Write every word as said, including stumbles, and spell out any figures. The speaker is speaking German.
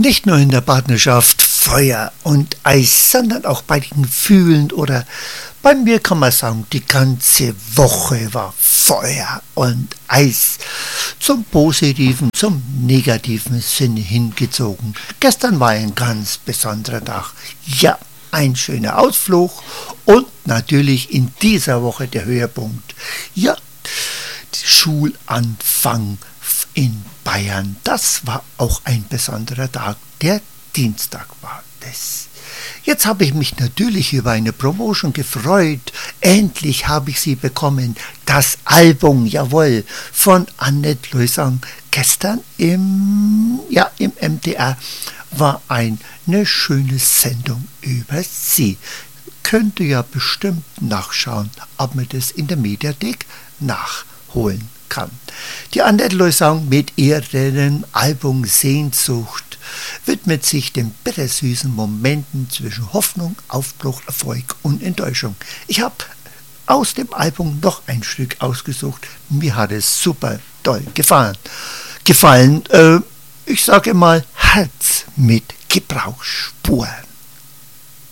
Nicht nur in der Partnerschaft Feuer und Eis, sondern auch bei den Gefühlen oder bei mir kann man sagen, die ganze Woche war Feuer und Eis. Zum positiven, zum negativen Sinne hingezogen. Gestern war ein ganz besonderer Tag. Ja, ein schöner Ausflug und natürlich in dieser Woche der Höhepunkt. Ja, Schulanfang in Bayern. Das war auch ein besonderer Tag. Der Dienstag war das. Jetzt habe ich mich natürlich über eine Promotion gefreut. Endlich habe ich sie bekommen. Das Album, jawohl, von Annette Louisan. Gestern im, ja, im M D R war eine schöne Sendung über sie. Könnt ihr ja bestimmt nachschauen, ob man das in der Mediathek nachholen kann. Die Annette Louisan mit ihrem Album Sehnsucht widmet sich den bittersüßen Momenten zwischen Hoffnung, Aufbruch, Erfolg und Enttäuschung. Ich habe aus dem Album noch ein Stück ausgesucht. Mir hat es super toll gefallen. Gefallen, äh, ich sage mal, Herz mit Gebrauchsspuren.